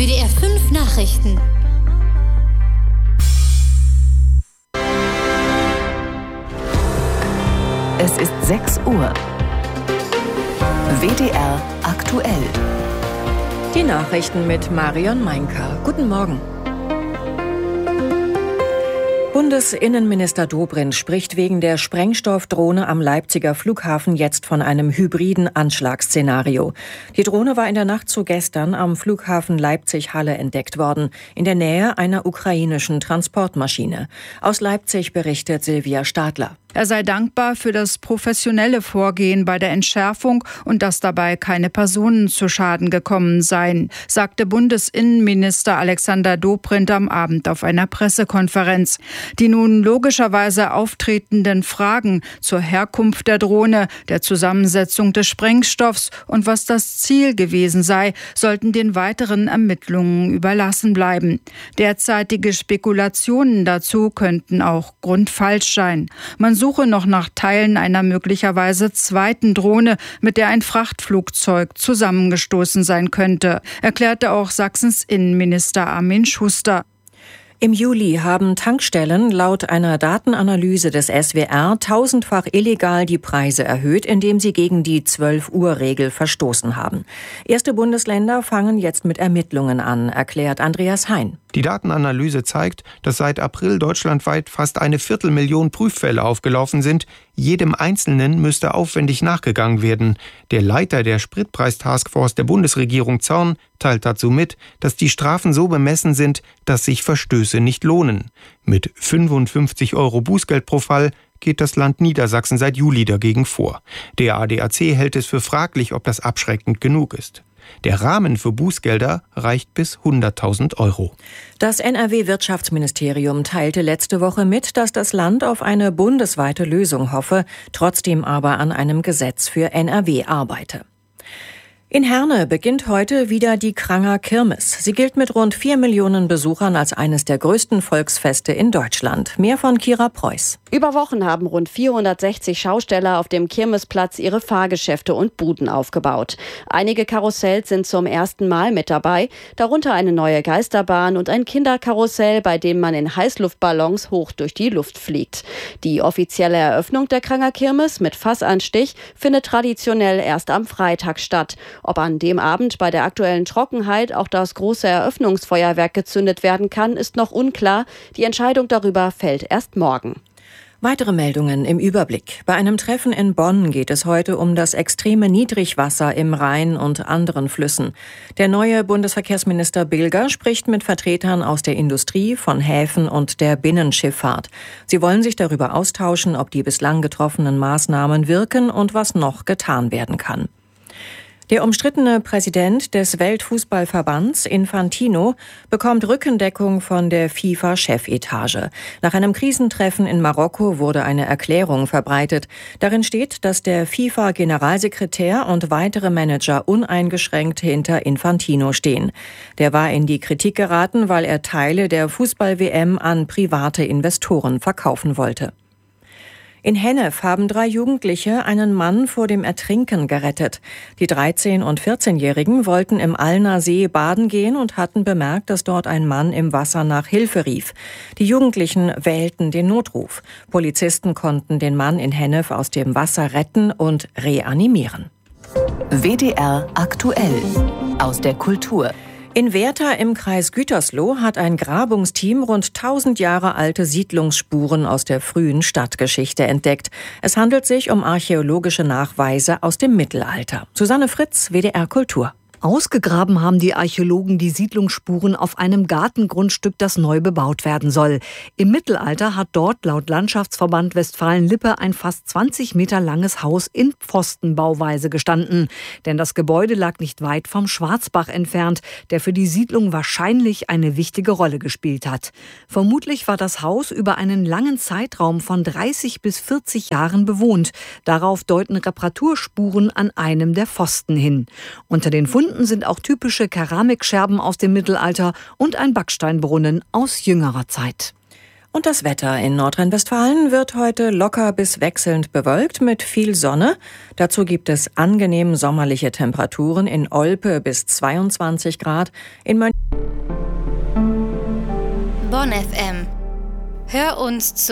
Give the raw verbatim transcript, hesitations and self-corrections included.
W D R fünf Nachrichten. Es ist sechs Uhr. W D R aktuell. Die Nachrichten mit Marion Meinker. Guten Morgen. Bundesinnenminister Dobrindt spricht wegen der Sprengstoffdrohne am Leipziger Flughafen jetzt von einem hybriden Anschlagsszenario. Die Drohne war in der Nacht zu gestern am Flughafen Leipzig-Halle entdeckt worden, in der Nähe einer ukrainischen Transportmaschine. Aus Leipzig berichtet Silvia Stadler. Er sei dankbar für das professionelle Vorgehen bei der Entschärfung und dass dabei keine Personen zu Schaden gekommen seien, sagte Bundesinnenminister Alexander Dobrindt am Abend auf einer Pressekonferenz. Die nun logischerweise auftretenden Fragen zur Herkunft der Drohne, der Zusammensetzung des Sprengstoffs und was das Ziel gewesen sei, sollten den weiteren Ermittlungen überlassen bleiben. Derzeitige Spekulationen dazu könnten auch grundfalsch sein. Man suche noch nach Teilen einer möglicherweise zweiten Drohne, mit der ein Frachtflugzeug zusammengestoßen sein könnte, erklärte auch Sachsens Innenminister Armin Schuster. Im Juli haben Tankstellen laut einer Datenanalyse des S W R tausendfach illegal die Preise erhöht, indem sie gegen die zwölf-Uhr-Regel verstoßen haben. Erste Bundesländer fangen jetzt mit Ermittlungen an, erklärt Andreas Hein. Die Datenanalyse zeigt, dass seit April deutschlandweit fast eine Viertelmillion Prüffälle aufgelaufen sind. Jedem Einzelnen müsste aufwendig nachgegangen werden. Der Leiter der Spritpreis-Taskforce der Bundesregierung Zorn teilt dazu mit, dass die Strafen so bemessen sind, dass sich Verstöße nicht lohnen. Mit fünfundfünfzig Euro Bußgeld pro Fall geht das Land Niedersachsen seit Juli dagegen vor. Der A D A C hält es für fraglich, ob das abschreckend genug ist. Der Rahmen für Bußgelder reicht bis hunderttausend Euro. Das N R W-Wirtschaftsministerium teilte letzte Woche mit, dass das Land auf eine bundesweite Lösung hoffe, trotzdem aber an einem Gesetz für N R W arbeite. In Herne beginnt heute wieder die Kranger Kirmes. Sie gilt mit rund vier Millionen Besuchern als eines der größten Volksfeste in Deutschland. Mehr von Kira Preuß. Über Wochen haben rund vierhundertsechzig Schausteller auf dem Kirmesplatz ihre Fahrgeschäfte und Buden aufgebaut. Einige Karussells sind zum ersten Mal mit dabei, darunter eine neue Geisterbahn und ein Kinderkarussell, bei dem man in Heißluftballons hoch durch die Luft fliegt. Die offizielle Eröffnung der Kranger Kirmes mit Fassanstich findet traditionell erst am Freitag statt. Ob an dem Abend bei der aktuellen Trockenheit auch das große Eröffnungsfeuerwerk gezündet werden kann, ist noch unklar. Die Entscheidung darüber fällt erst morgen. Weitere Meldungen im Überblick. Bei einem Treffen in Bonn geht es heute um das extreme Niedrigwasser im Rhein und anderen Flüssen. Der neue Bundesverkehrsminister Bilger spricht mit Vertretern aus der Industrie, von Häfen und der Binnenschifffahrt. Sie wollen sich darüber austauschen, ob die bislang getroffenen Maßnahmen wirken und was noch getan werden kann. Der umstrittene Präsident des Weltfußballverbands, Infantino, bekommt Rückendeckung von der FIFA-Chefetage. Nach einem Krisentreffen in Marokko wurde eine Erklärung verbreitet. Darin steht, dass der FIFA-Generalsekretär und weitere Manager uneingeschränkt hinter Infantino stehen. Der war in die Kritik geraten, weil er Teile der Fußball-W M an private Investoren verkaufen wollte. In Hennef haben drei Jugendliche einen Mann vor dem Ertrinken gerettet. Die dreizehn- und vierzehnjährigen wollten im Allner See baden gehen und hatten bemerkt, dass dort ein Mann im Wasser nach Hilfe rief. Die Jugendlichen wählten den Notruf. Polizisten konnten den Mann in Hennef aus dem Wasser retten und reanimieren. W D R aktuell aus der Kultur. In Werther im Kreis Gütersloh hat ein Grabungsteam rund tausend Jahre alte Siedlungsspuren aus der frühen Stadtgeschichte entdeckt. Es handelt sich um archäologische Nachweise aus dem Mittelalter. Susanne Fritz, W D R Kultur. Ausgegraben haben die Archäologen die Siedlungsspuren auf einem Gartengrundstück, das neu bebaut werden soll. Im Mittelalter hat dort laut Landschaftsverband Westfalen-Lippe ein fast zwanzig Meter langes Haus in Pfostenbauweise gestanden. Denn das Gebäude lag nicht weit vom Schwarzbach entfernt, der für die Siedlung wahrscheinlich eine wichtige Rolle gespielt hat. Vermutlich war das Haus über einen langen Zeitraum von dreißig bis vierzig Jahren bewohnt. Darauf deuten Reparaturspuren an einem der Pfosten hin. Unter den Funden sind auch typische Keramikscherben aus dem Mittelalter und ein Backsteinbrunnen aus jüngerer Zeit. Und das Wetter in Nordrhein-Westfalen wird heute locker bis wechselnd bewölkt mit viel Sonne. Dazu gibt es angenehm sommerliche Temperaturen in Olpe bis zweiundzwanzig Grad, in Mönchengladbach Bonn F M. Hör uns zu